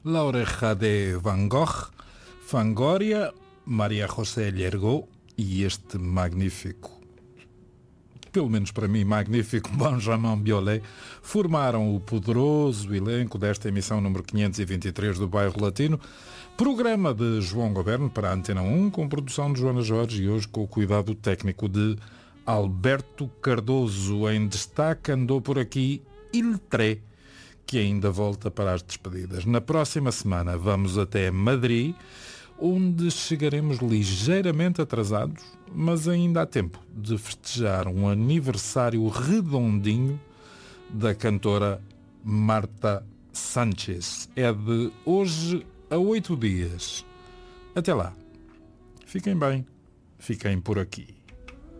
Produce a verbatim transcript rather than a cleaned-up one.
La Oreja de Van Gogh, Fangoria, Maria José Llergó e este magnífico, pelo menos para mim, magnífico Benjamin Biolay, formaram o poderoso elenco desta emissão número quinhentos e vinte e três do Bairro Latino, programa de João Goberno para a Antena um, com produção de Joana Jorge e hoje com o cuidado técnico de Alberto Cardoso. Em destaque andou por aqui Iltré, que ainda volta para as despedidas. Na próxima semana vamos até Madrid, onde chegaremos ligeiramente atrasados, mas ainda há tempo de festejar um aniversário redondinho da cantora Marta Sánchez. É de hoje a oito dias. Até lá. Fiquem bem. Fiquem por aqui.